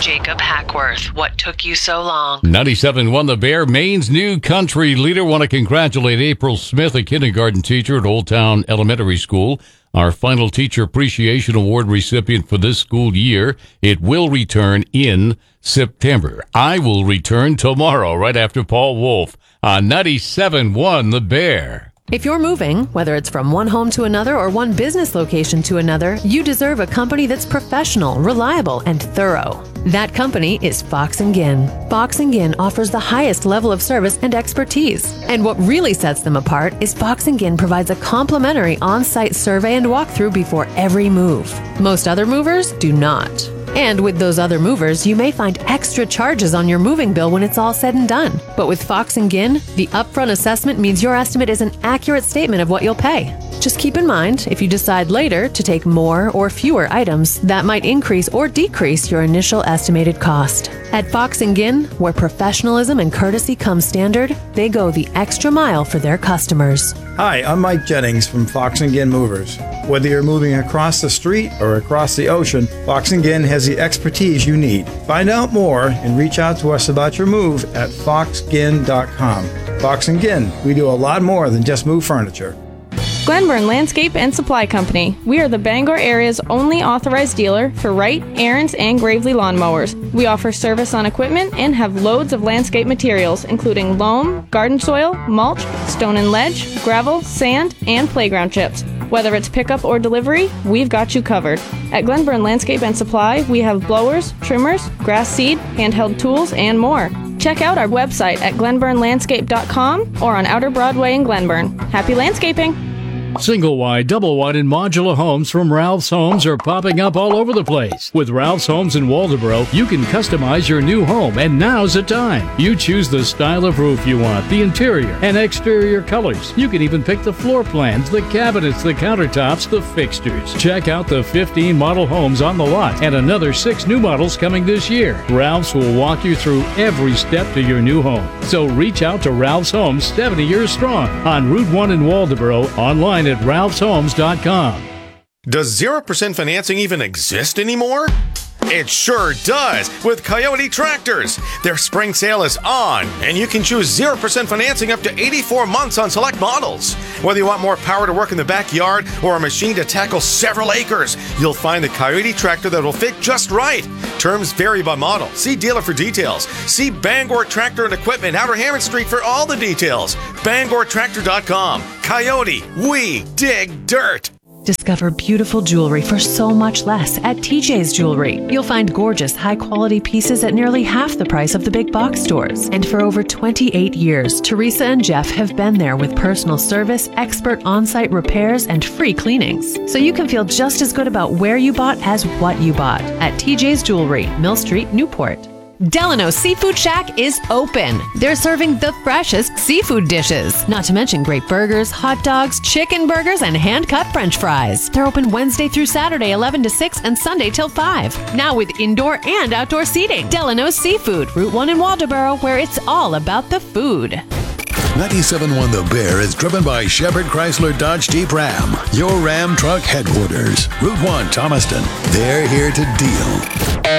Jacob Hackworth, what took you so long? 97.1 The Bear, Maine's new country leader. Want to congratulate April Smith, a kindergarten teacher at Old Town Elementary School, our final Teacher Appreciation Award recipient for this school year. It will return in September. I will return tomorrow, right after Paul Wolf on 97.1 The Bear. If you're moving, whether it's from one home to another or one business location to another, you deserve a company that's professional, reliable, and thorough. That company is Fox & Ginn. Fox & Ginn offers the highest level of service and expertise. And what really sets them apart is Fox & Ginn provides a complimentary on-site survey and walkthrough before every move. Most other movers do not. And with those other movers, you may find extra charges on your moving bill when it's all said and done. But with Fox & Ginn, the upfront assessment means your estimate is an accurate statement of what you'll pay. Just keep in mind, if you decide later to take more or fewer items, that might increase or decrease your initial estimated cost. At Fox & Ginn, where professionalism and courtesy come standard, they go the extra mile for their customers. Hi, I'm Mike Jennings from Fox & Ginn Movers. Whether you're moving across the street or across the ocean, Fox & Ginn has the expertise you need. Find out more and reach out to us about your move at foxginn.com. Fox & Ginn, we do a lot more than just move furniture. Glenburn Landscape and Supply Company. We are the Bangor area's only authorized dealer for Wright, Aaron's, and Gravely lawnmowers. We offer service on equipment and have loads of landscape materials, including loam, garden soil, mulch, stone and ledge, gravel, sand, and playground chips. Whether it's pickup or delivery, we've got you covered. At Glenburn Landscape and Supply, we have blowers, trimmers, grass seed, handheld tools, and more. Check out our website at glenburnlandscape.com or on Outer Broadway in Glenburn. Happy landscaping! Single wide, double wide, and modular homes from Ralph's Homes are popping up all over the place. With Ralph's Homes in Waldoboro, you can customize your new home, and now's the time. You choose the style of roof you want, the interior and exterior colors. You can even pick the floor plans, the cabinets, the countertops, the fixtures. Check out the 15 model homes on the lot and another 6 new models coming this year. Ralph's will walk you through every step to your new home. So reach out to Ralph's Homes, 70 years strong, on Route 1 in Waldoboro, online at ralphshomes.com. Does 0% financing even exist anymore? It sure does with Coyote Tractors. Their spring sale is on, and you can choose 0% financing up to 84 months on select models. Whether you want more power to work in the backyard or a machine to tackle several acres, you'll find the Coyote Tractor that will fit just right. Terms vary by model. See dealer for details. See Bangor Tractor and Equipment, Outer Hammond Street for all the details. BangorTractor.com. Coyote, we dig dirt. Discover beautiful jewelry for so much less at TJ's Jewelry. You'll find gorgeous, high-quality pieces at nearly half the price of the big box stores. And for over 28 years, Teresa and Jeff have been there with personal service, expert on-site repairs, and free cleanings. So you can feel just as good about where you bought as what you bought at TJ's Jewelry, Mill Street, Newport. Delano Seafood Shack is open. They're serving the freshest seafood dishes, not to mention great burgers, hot dogs, chicken burgers, and hand-cut French fries. They're open Wednesday through Saturday, 11 to 6, and Sunday till 5. Now with indoor and outdoor seating. Delano Seafood, Route 1 in Waldoboro, where it's all about the food. 97.1 The Bear is driven by Shepherd Chrysler Dodge Jeep Ram, your Ram truck headquarters. Route 1, Thomaston. They're here to deal.